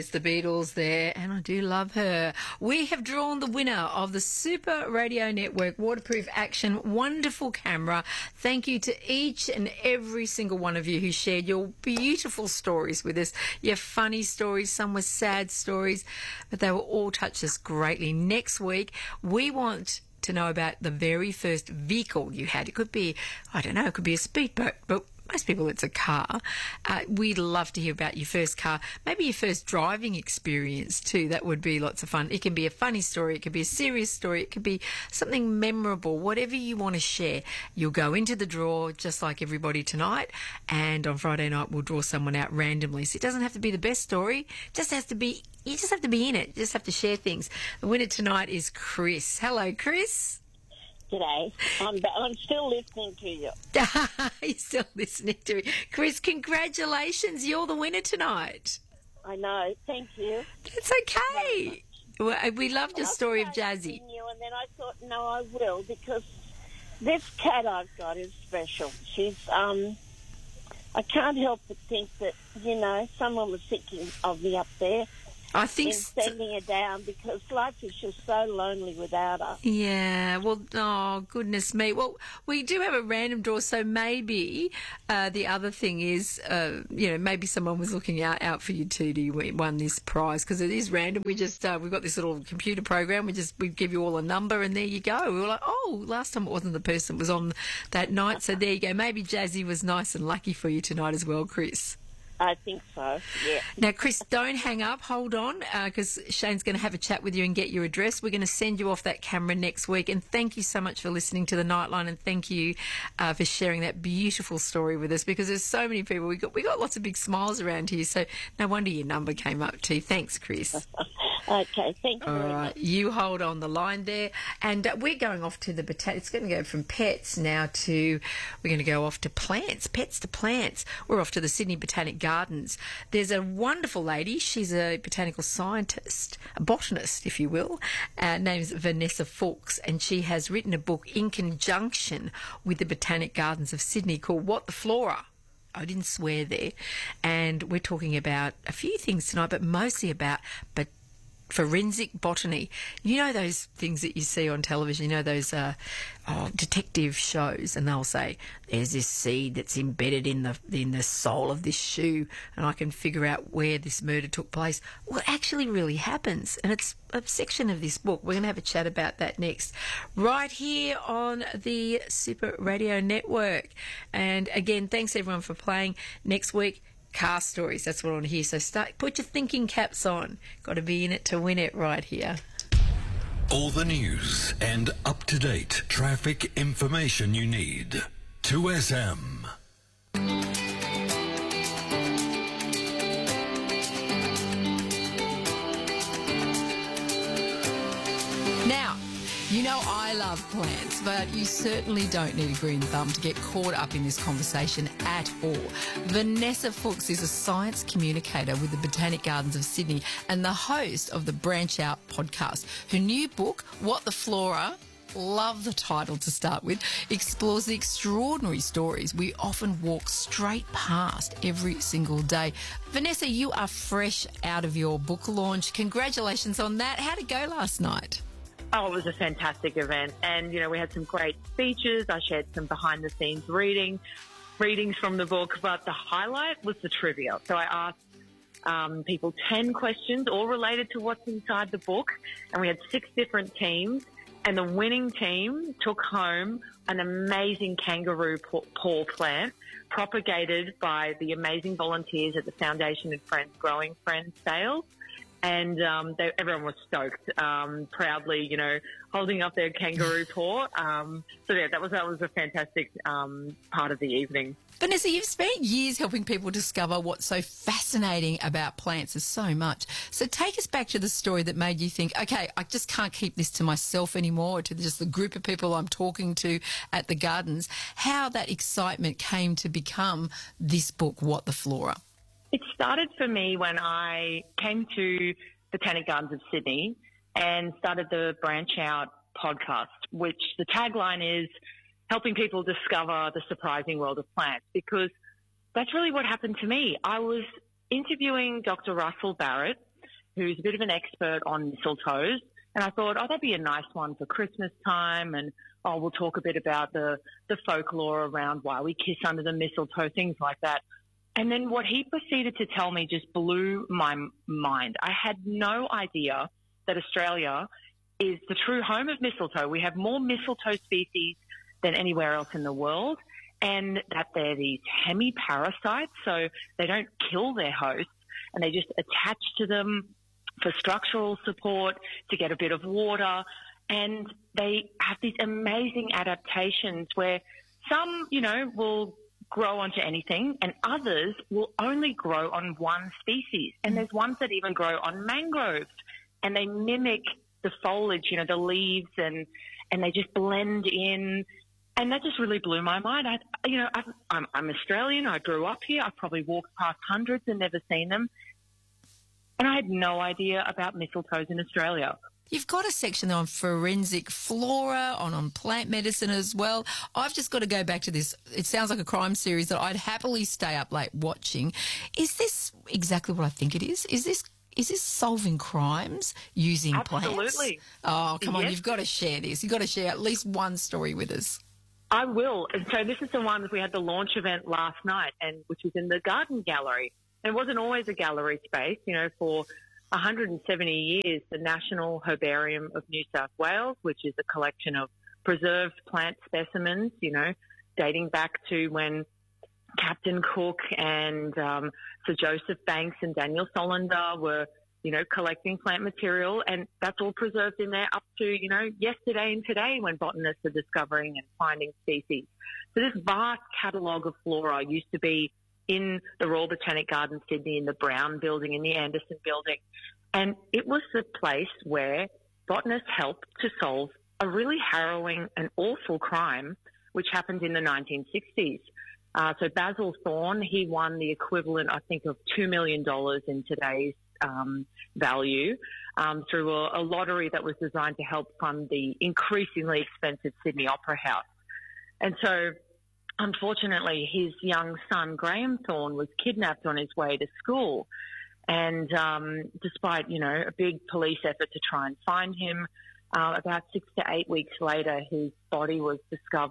It's the Beatles there, and I do love her. We have drawn the winner of the Super Radio Network Waterproof Action Wonderful Camera. Thank you to each and every single one of you who shared your beautiful stories with us, your funny stories, some were sad stories, but they will all touch us greatly. Next week, we want to know about the very first vehicle you had. It could be, I don't know, it could be a speedboat, but most people it's a car. We'd love to hear about your first car, maybe your first driving experience too. That would be lots of fun. It can be a funny story, it could be a serious story, it could be something memorable, whatever you want to share. You'll go into the draw just like everybody tonight, and on Friday night we'll draw someone out randomly. So it doesn't have to be the best story, just has to be, you just have to be in it, you just have to share things. The winner tonight is Chris. Hello, Chris. G'day. I'm still listening to you. You're still listening to me. Chris, congratulations. You're the winner tonight. I know. Thank you. That's okay. Well, we loved your story of Jazzy. You, and then I thought, no, I will, because this cat I've got is special. She's, I can't help but think that, you know, someone was thinking of me up there. I think sending her down, because life is just so lonely without her. Yeah, well, oh, goodness me. Well, we do have a random draw, so maybe the other thing is, you know, maybe someone was looking out for you too to win this prize, because it is random. We just, we've got this little computer program. We give you all a number, and there you go. We were like, oh, last time it wasn't the person that was on that night, so there you go. Maybe Jazzy was nice and lucky for you tonight as well, Chris. I think so, yeah. Now, Chris, don't hang up. Hold on, because Shane's going to have a chat with you and get your address. We're going to send you off that camera next week. And thank you so much for listening to the Nightline, and thank you for sharing that beautiful story with us, because there's so many people. We got lots of big smiles around here, so no wonder your number came up too. Thanks, Chris. Okay, thank you. All right, you hold on the line there, and we're going off to the It's going to go from pets now to, we're going to go off to plants, pets to plants. We're off to the Sydney Botanic Gardens. There's a wonderful lady. She's a botanical scientist, a botanist, if you will. Name's Vanessa Fulks, and she has written a book in conjunction with the Botanic Gardens of Sydney called What the Flora. I didn't swear there. And we're talking about a few things tonight, but mostly about forensic botany. You know those things that you see on television, you know those detective shows, and they'll say, there's this seed that's embedded in the sole of this shoe, and I can figure out where this murder took place. Well, it actually really happens, and it's a section of this book. We're going to have a chat about that next, right here on the Super Radio Network. And again, thanks everyone for playing. Next week, car stories, that's what I want to hear. So put your thinking caps on. Got to be in it to win it right here. All the news and up-to-date traffic information you need. 2SM. Now, you know I love plants, but you certainly don't need a green thumb to get caught up in this conversation at all. Vanessa Fulks is a science communicator with the Botanic Gardens of Sydney and the host of the Branch Out podcast. Her new book, What the Flora, love the title to start with, explores the extraordinary stories we often walk straight past every single day. Vanessa, you are fresh out of your book launch. Congratulations on that. How'd it go last night? Oh, it was a fantastic event. And, you know, we had some great speeches. I shared some behind-the-scenes readings from the book. But the highlight was the trivia. So I asked people 10 questions, all related to what's inside the book. And we had 6 different teams. And the winning team took home an amazing kangaroo paw plant propagated by the amazing volunteers at the Foundation and Friends Growing Friends sale. And everyone was stoked, proudly, you know, holding up their kangaroo paw. So yeah, that was a fantastic part of the evening. Vanessa, you've spent years helping people discover what's so fascinating about plants. There's so much. So take us back to the story that made you think, okay, I just can't keep this to myself anymore, or to just the group of people I'm talking to at the gardens. How that excitement came to become this book, What the Flora. It started for me when I came to Botanic Gardens of Sydney and started the Branch Out podcast, which the tagline is helping people discover the surprising world of plants, because that's really what happened to me. I was interviewing Dr. Russell Barrett, who's a bit of an expert on mistletoes. And I thought, oh, that'd be a nice one for Christmas time. And, we'll talk a bit about the folklore around why we kiss under the mistletoe, things like that. And then what he proceeded to tell me just blew my mind. I had no idea that Australia is the true home of mistletoe. We have more mistletoe species than anywhere else in the world, and that they're these hemiparasites, so they don't kill their hosts, and they just attach to them for structural support, to get a bit of water, and they have these amazing adaptations where some, will grow onto anything, and others will only grow on one species. And there's ones that even grow on mangroves, and they mimic the foliage, the leaves, and they just blend in. And that just really blew my mind. I'm Australian. I grew up here. I've probably walked past hundreds and never seen them. And I had no idea about mistletoes in Australia. You've got a section on forensic flora, on plant medicine as well. I've just got to go back to this. It sounds like a crime series that I'd happily stay up late watching. Is this exactly what I think it is? Is this solving crimes using plants? Absolutely. Oh, come on. Yes. You've got to share this. You've got to share at least one story with us. I will. And so this is the one that we had the launch event last night, and which was in the Garden Gallery. It wasn't always a gallery space, for 170 years, the National Herbarium of New South Wales, which is a collection of preserved plant specimens, dating back to when Captain Cook and Sir Joseph Banks and Daniel Solander were, collecting plant material, and that's all preserved in there up to, yesterday and today when botanists are discovering and finding species. So this vast catalogue of flora used to be in the Royal Botanic Garden, Sydney, in the Brown Building, in the Anderson Building. And it was the place where botanists helped to solve a really harrowing and awful crime which happened in the 1960s. So Basil Thorne, he won the equivalent, I think, of $2 million in today's value through a lottery that was designed to help fund the increasingly expensive Sydney Opera House. And so, unfortunately, his young son, Graham Thorne, was kidnapped on his way to school. And despite, a big police effort to try and find him, about 6 to 8 weeks later, his body was discovered